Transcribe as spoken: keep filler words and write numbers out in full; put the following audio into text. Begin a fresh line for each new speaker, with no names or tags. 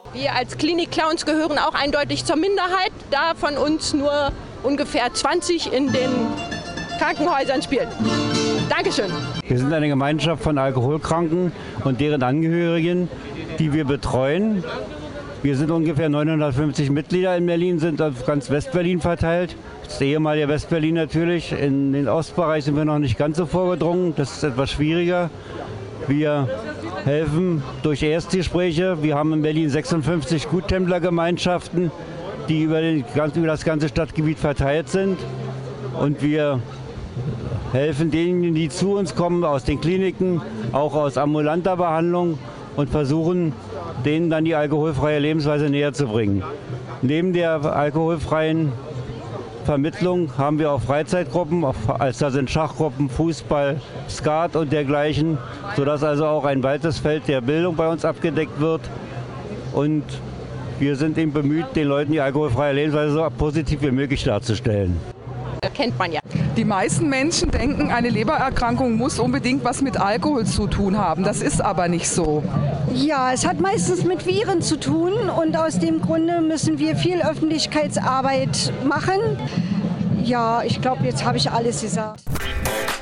Wir als Klinik-Clowns gehören auch eindeutig zur Minderheit, da von uns nur ungefähr zwanzig in den Krankenhäusern spielen. Dankeschön.
Wir sind eine Gemeinschaft von Alkoholkranken und deren Angehörigen, die wir betreuen. Wir sind ungefähr neunhundertfünfzig Mitglieder in Berlin, sind auf ganz Westberlin verteilt. Das ehemalige Westberlin natürlich. In den Ostbereich sind wir noch nicht ganz so vorgedrungen. Das ist etwas schwieriger. Wir helfen durch Erstgespräche. Wir haben in Berlin sechsundfünfzig Guttemplergemeinschaften, die über, den, über das ganze Stadtgebiet verteilt sind. Und wir helfen denen, die zu uns kommen, aus den Kliniken, auch aus ambulanter Behandlung und versuchen, denen dann die alkoholfreie Lebensweise näher zu bringen. Neben der alkoholfreien Vermittlung haben wir auch Freizeitgruppen, also da sind Schachgruppen, Fußball, Skat und dergleichen, sodass also auch ein weites Feld der Bildung bei uns abgedeckt wird. Und wir sind eben bemüht, den Leuten die alkoholfreie Lebensweise so positiv wie möglich darzustellen.
Kennt man ja.
Die meisten Menschen denken, eine Lebererkrankung muss unbedingt was mit Alkohol zu tun haben. Das ist aber nicht so.
Ja, es hat meistens mit Viren zu tun und aus dem Grunde müssen wir viel Öffentlichkeitsarbeit machen. Ja, ich glaube, jetzt habe ich alles gesagt.